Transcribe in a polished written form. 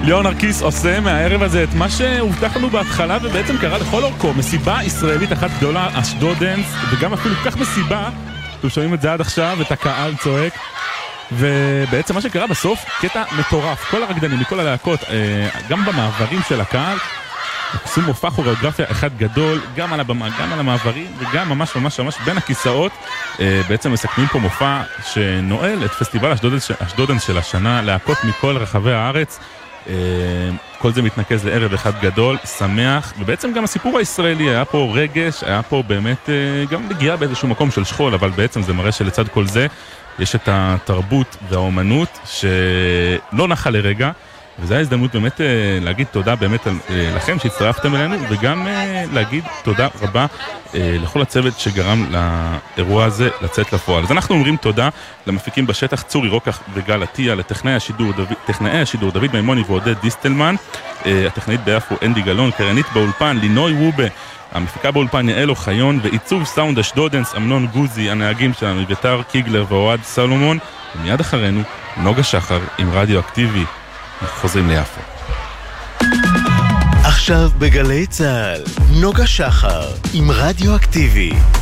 ליאור נרקיס עושה מהערב הזה את מה שהובטח לנו בהתחלה ובעצם קרה לכל אורכו, מסיבה ישראלית אחת גדולה, אשדוד דנס, וגם אפילו כך מסיבה, אתם שומעים את זה עד עכשיו, את הקהל צועק, ובעצם מה שקרה בסוף, קטע מטורף, כל הרקדנים מכל הלהקות, גם במעברים של הקהל, עשו מופע כוריאוגרפיה אחד גדול, גם על הבמה, גם על המעברים, וגם ממש ממש ממש בין הכיסאות, בעצם מסכמים פה מופע שנועל את פסטיבל אשדודן של השנה, להקות מכל רחבי הארץ, כל זה מתנקז לערב אחד גדול, שמח, ובעצם גם הסיפור הישראלי, היה פה רגש, היה פה באמת גם נגיעה באיזשהו מקום של שכול, אבל בעצם זה מראה שלצד כל זה, יש את התרבות והאומנות שלא נחה לרגע, וזו ההזדמנות באמת להגיד תודה באמת לכם שהצטרפתם אלינו, וגם להגיד תודה רבה לכל הצוות שגרם לאירוע הזה לצאת לפועל. אז אנחנו אומרים תודה למפיקים בשטח, צורי רוקח וגל עטיה, לטכנאי השידור דוד מימוני ועודד דיסטלמן, הטכנאית ביפו אנדי גלון, קרנית באולפן לינוי וובה, המפיקה באולפן יעל אוחיון, ועיצוב סאונד אשדודנס אמנון גוזי, הנהגים שלנו אביתר קיגלר ואוהד סלומון, ומיד אחרינו נוגה שחר עם רדיו אקטיבי. חוזרים ליפו. עכשיו בגלי צהל, נוגה שחר עם רדיו אקטיבי.